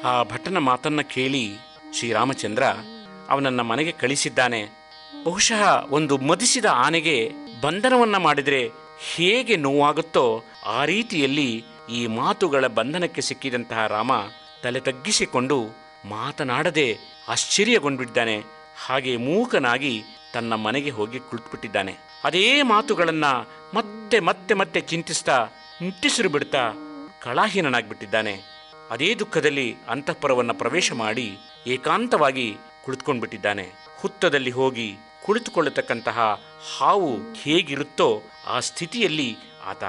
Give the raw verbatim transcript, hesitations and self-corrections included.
ಆ ಭಟನ ಮಾತನ್ನ ಕೇಳಿ ಶ್ರೀರಾಮಚಂದ್ರ ಅವನನ್ನ ಮನೆಗೆ ಕಳಿಸಿದ್ದಾನೆ. ಬಹುಶಃ ಒಂದು ಮದಿಸಿದ ಆನೆಗೆ ಬಂಧನವನ್ನ ಮಾಡಿದರೆ ಹೇಗೆ ನೋವಾಗುತ್ತೋ ಆ ರೀತಿಯಲ್ಲಿ ಈ ಮಾತುಗಳ ಬಂಧನಕ್ಕೆ ಸಿಕ್ಕಿದಂತಹ ರಾಮ ತಲೆ ತಗ್ಗಿಸಿಕೊಂಡು ಮಾತನಾಡದೆ ಆಶ್ಚರ್ಯಗೊಂಡ್ಬಿಟ್ಟಿದ್ದಾನೆ. ಹಾಗೆ ಮೂಕನಾಗಿ ತನ್ನ ಮನೆಗೆ ಹೋಗಿ ಕುಳಿತುಬಿಟ್ಟಿದ್ದಾನೆ. ಅದೇ ಮಾತುಗಳನ್ನ ಮತ್ತೆ ಮತ್ತೆ ಮತ್ತೆ ಚಿಂತಿಸ್ತಾ ನಿಟ್ಟುಸಿರು ಬಿಡ್ತಾ ಕಳಾಹೀನನಾಗ್ಬಿಟ್ಟಿದ್ದಾನೆ. ಅದೇ ದುಃಖದಲ್ಲಿ ಅಂತಃಪುರವನ್ನು ಪ್ರವೇಶ ಮಾಡಿ ಏಕಾಂತವಾಗಿ ಕುಳಿತುಕೊಂಡ್ಬಿಟ್ಟಿದ್ದಾನೆ. ಹುತ್ತದಲ್ಲಿ ಹೋಗಿ ಕುಳಿತುಕೊಳ್ಳತಕ್ಕಂತಹ ಹಾವು ಹೇಗಿರುತ್ತೋ ಆ ಸ್ಥಿತಿಯಲ್ಲಿ